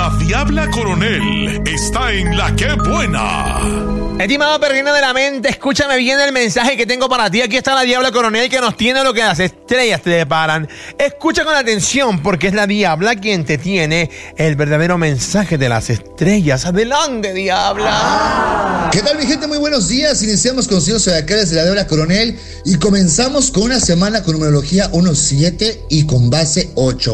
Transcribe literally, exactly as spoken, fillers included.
La Diabla Coronel está en La Que Buena. Estimado peregrino de la mente, escúchame bien el mensaje que tengo para ti. Aquí está la Diabla Coronel que nos tiene lo que las estrellas te deparan. Escucha con atención porque es la Diabla quien te tiene el verdadero mensaje de las estrellas. Adelante, Diabla. ¿Qué tal, mi gente? Muy buenos días. Iniciamos con Signos Zodiacales de la Diabla Coronel y comenzamos con una semana con numerología uno siete y con base ocho.